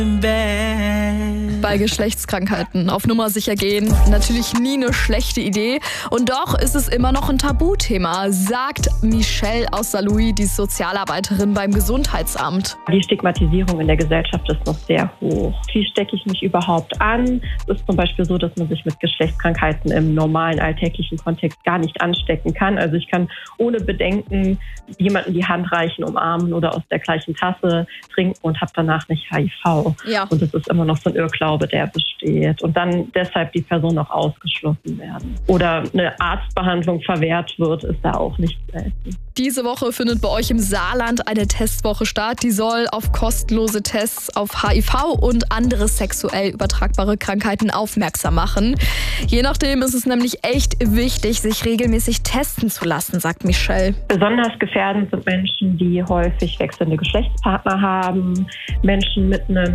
Bei Geschlechtskrankheiten auf Nummer sicher gehen, natürlich nie eine schlechte Idee. Und doch ist es immer noch ein Tabuthema, sagt Michelle aus Saarlouis, die Sozialarbeiterin beim Gesundheitsamt. Die Stigmatisierung in der Gesellschaft ist noch sehr hoch. Wie stecke ich mich überhaupt an? Es ist zum Beispiel so, dass man sich mit Geschlechtskrankheiten im normalen alltäglichen Kontext gar nicht anstecken kann. Also ich kann ohne Bedenken jemandem die Hand reichen, umarmen oder aus der gleichen Tasse trinken und habe danach nicht HIV. Ja. Und das ist immer noch so ein Irrglaube, der besteht. Und dann deshalb die Person auch ausgeschlossen werden. Oder eine Arztbehandlung verwehrt wird, ist da auch nicht selten. Diese Woche findet bei euch im Saarland eine Testwoche statt. Die soll auf kostenlose Tests auf HIV und andere sexuell übertragbare Krankheiten aufmerksam machen. Je nachdem ist es nämlich echt wichtig, sich regelmäßig testen zu lassen, sagt Michelle. Besonders gefährdend sind Menschen, die häufig wechselnde Geschlechtspartner haben, Menschen mit einem